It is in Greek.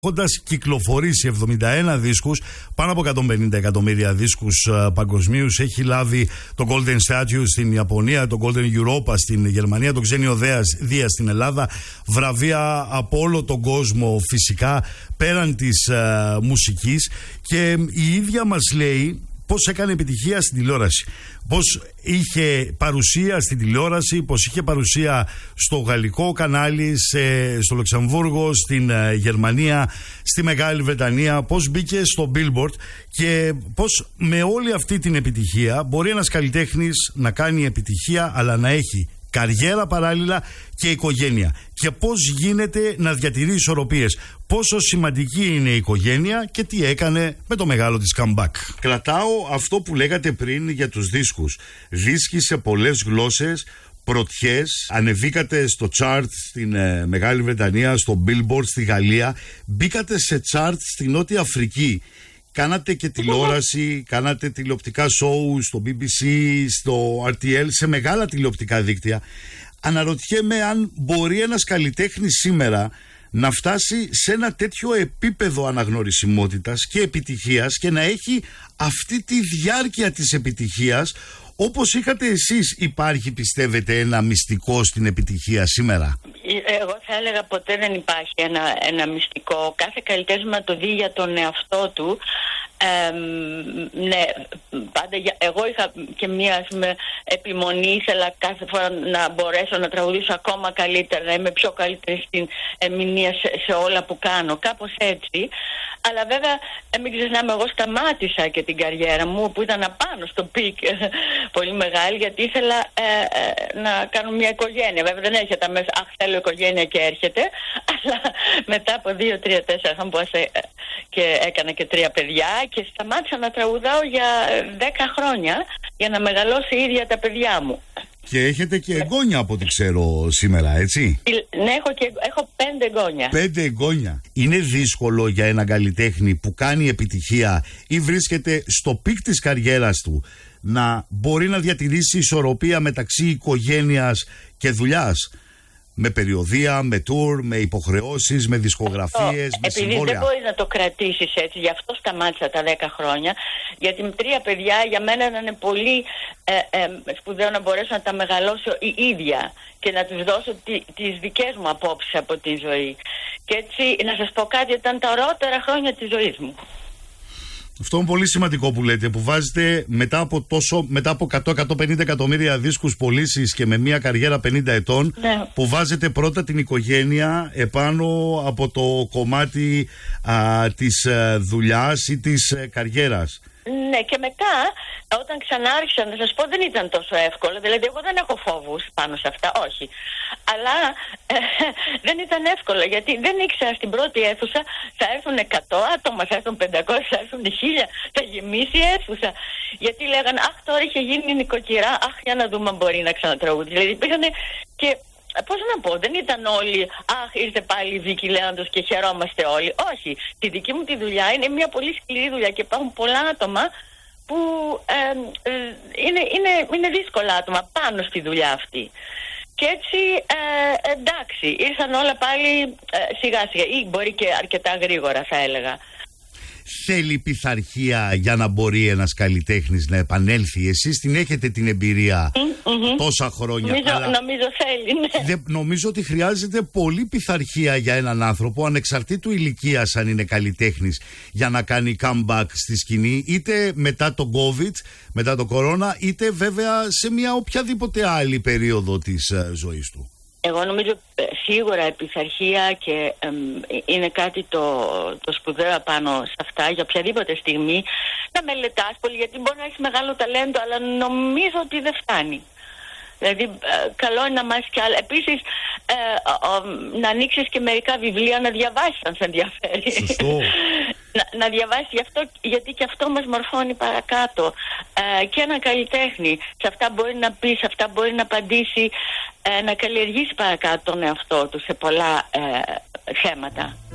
Έχοντας κυκλοφορήσει 71 δίσκους, πάνω από 150 εκατομμύρια δίσκους παγκοσμίους, έχει λάβει το Golden Statue στην Ιαπωνία, το Golden Europa στην Γερμανία, το Ξένιο Δία στην Ελλάδα, βραβεία από όλο τον κόσμο φυσικά, πέραν της μουσικής, και η ίδια μας λέει πώς έκανε επιτυχία στην τηλεόραση. Πώς είχε παρουσία στην τηλεόραση, πώς είχε παρουσία στο γαλλικό κανάλι, στο Λουξεμβούργο, στην Γερμανία, στη Μεγάλη Βρετανία, πώς μπήκε στο Billboard και πώς με όλη αυτή την επιτυχία μπορεί ένας καλλιτέχνης να κάνει επιτυχία αλλά να έχει καριέρα παράλληλα και οικογένεια. Και πώς γίνεται να διατηρεί ισορροπίες. Πόσο σημαντική είναι η οικογένεια και τι έκανε με το μεγάλο της comeback. Κρατάω αυτό που λέγατε πριν για τους δίσκους. Δίσκοι σε πολλές γλώσσες, πρωτιές, ανεβήκατε στο chart στην Μεγάλη Βρετανία, στο Billboard στη Γαλλία, μπήκατε σε chart στη Νότια Αφρική. Κάνατε και τηλεόραση, κάνατε τηλεοπτικά show στο BBC, στο RTL, σε μεγάλα τηλεοπτικά δίκτυα. Αναρωτιέμαι αν μπορεί ένας καλλιτέχνης σήμερα να φτάσει σε ένα τέτοιο επίπεδο αναγνωρισιμότητας και επιτυχίας και να έχει αυτή τη διάρκεια της επιτυχίας όπως είχατε εσείς. Υπάρχει, πιστεύετε, ένα μυστικό στην επιτυχία σήμερα? Εγώ θα έλεγα ποτέ δεν υπάρχει ένα μυστικό. Κάθε καλλιτέχνης το δει για τον εαυτό του. Ναι, πάντα εγώ είχα και μία επιμονή, ήθελα κάθε φορά να μπορέσω να τραγουδήσω ακόμα καλύτερα, να είμαι πιο καλύτερη στην ερμηνεία σε όλα που κάνω, κάπως έτσι. Αλλά βέβαια μην ξεχνάμε, εγώ σταμάτησα και την καριέρα μου που ήταν απάνω στο πικ πολύ μεγάλη, γιατί ήθελα να κάνω μια οικογένεια. Βέβαια δεν έρχεται μέσα, αχ θέλω οικογένεια και έρχεται, αλλά μετά από 2, 3, 4 χρόνια και έκανα και 3 παιδιά και σταμάτησα να τραγουδάω για 10 χρόνια για να μεγαλώσει η ίδια τα παιδιά μου. Και έχετε και εγγόνια από ό,τι ξέρω σήμερα, έτσι? Ναι, έχω 5 εγγόνια. 5 εγγόνια. Είναι δύσκολο για έναν καλλιτέχνη που κάνει επιτυχία ή βρίσκεται στο πικ της καριέρας του να μπορεί να διατηρήσει ισορροπία μεταξύ οικογένειας και δουλειάς? Με περιοδεία, με tour, με υποχρεώσεις, με δισκογραφίες, με συμβόλαια. Επειδή δεν μπορείς να το κρατήσεις έτσι, γι' αυτό σταμάτησα τα 10 χρόνια. Γιατί με 3 παιδιά για μένα είναι πολύ σπουδαίο να μπορέσω να τα μεγαλώσω η ίδια και να τους δώσω τις δικές μου απόψεις από τη ζωή. Και έτσι να σας πω κάτι, ήταν τα ωραιότερα χρόνια της ζωής μου. Αυτό είναι πολύ σημαντικό που λέτε, που βάζετε μετά από 100-150 εκατομμύρια δίσκους πωλήσεις και με μια καριέρα 50 ετών, ναι, που βάζετε πρώτα την οικογένεια επάνω από το κομμάτι της δουλειάς ή της καριέρας. Ναι, και μετά όταν ξανάρχισα να σας πω δεν ήταν τόσο εύκολο. Δηλαδή εγώ δεν έχω φόβους πάνω σε αυτά, όχι. Αλλά δεν ήταν εύκολο, γιατί δεν ήξερα στην πρώτη αίθουσα θα έρθουν 100 άτομα, θα έρθουν 500, θα έρθουν 1000, θα γεμίσει η αίθουσα. Γιατί λέγανε αχ τώρα είχε γίνει νοικοκυρά, αχ για να δούμε αν μπορεί να ξανατραγουδήσει. Δηλαδή πήγανε και πώς να πω, δεν ήταν όλοι αχ ήρθε πάλι η Βίκη Λέοντος και χαιρόμαστε όλοι. Όχι, τη δική μου τη δουλειά είναι μια πολύ σκληρή δουλειά και υπάρχουν πολλά άτομα που είναι δύσκολα άτομα πάνω στη δουλειά αυτή. Και έτσι εντάξει, ήρθαν όλα πάλι σιγά σιγά ή μπορεί και αρκετά γρήγορα θα έλεγα. Θέλει πειθαρχία για να μπορεί ένας καλλιτέχνης να επανέλθει? Εσείς την έχετε την εμπειρία τόσα χρόνια. Νομίζω θέλει, ναι. Νομίζω ότι χρειάζεται πολύ πειθαρχία για έναν άνθρωπο, ανεξαρτήτου ηλικίας, αν είναι καλλιτέχνης, για να κάνει comeback στη σκηνή, είτε μετά το COVID, μετά το κορώνα, είτε βέβαια σε μια οποιαδήποτε άλλη περίοδο της ζωής του. Εγώ νομίζω σίγουρα η πειθαρχία και είναι κάτι το σπουδαίο πάνω σε αυτά για οποιαδήποτε στιγμή. Να μελετάς πολύ, γιατί μπορεί να έχεις μεγάλο ταλέντο, αλλά νομίζω ότι δεν φτάνει. Δηλαδή καλό είναι να μάθεις κι άλλα. Επίσης να ανοίξεις και μερικά βιβλία να διαβάσεις αν σε ενδιαφέρει. Σωστό. Να διαβάσεις γιατί και αυτό μας μορφώνει παρακάτω. Και ένα καλλιτέχνη σε αυτά μπορεί να πει, σε αυτά μπορεί να απαντήσει, να καλλιεργήσει παρακάτω τον εαυτό του σε πολλά θέματα.